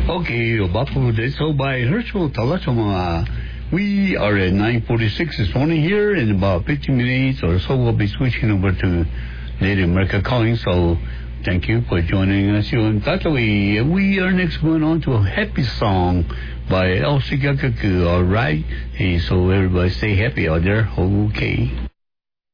Okay, Bapu so by Herschel Talatoma. We are at 9:46 this morning here. In about 15 minutes or so, we'll be switching over to Native America calling. So, thank you for joining us. We are next going on to a happy song by El Shigakaku. All right, hey, so everybody stay happy out there. Okay.